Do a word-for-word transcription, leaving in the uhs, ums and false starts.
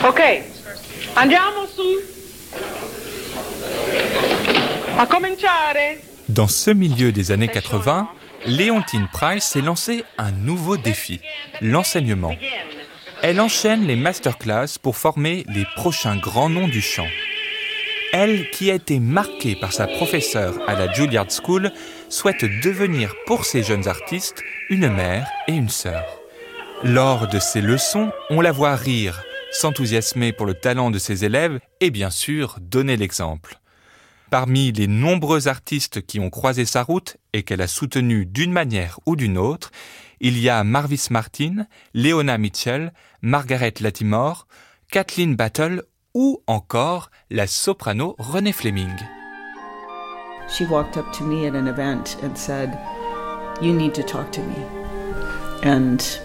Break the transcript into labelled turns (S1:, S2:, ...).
S1: Ok, andiamo su. A cominciare.
S2: Dans ce milieu des années quatre-vingts, Leontine Price s'est lancée un nouveau défi, l'enseignement. Elle enchaîne les masterclass pour former les prochains grands noms du chant. Elle, qui a été marquée par sa professeure à la Juilliard School, souhaite devenir pour ces jeunes artistes une mère et une sœur. Lors de ses leçons, on la voit rire, s'enthousiasmer pour le talent de ses élèves et bien sûr donner l'exemple. Parmi les nombreux artistes qui ont croisé sa route et qu'elle a soutenus d'une manière ou d'une autre, il y a Marvis Martin, Leona Mitchell, Margaret Latimore, Kathleen Battle ou encore la soprano Renée Fleming.
S3: She walked up to me at an event and said, "You need to talk to me." And